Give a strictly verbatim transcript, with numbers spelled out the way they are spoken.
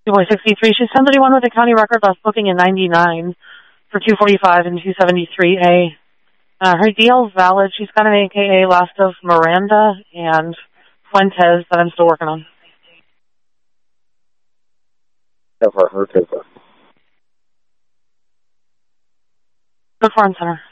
two boy sixty-three. She's ten thirty-one with a county record bus booking in ninety-nine for two forty-five and two seventy-three A. Uh, her deal's valid. She's got an A K A last of Miranda and Fuentes that I'm still working on. So for her, Good Foreign Center.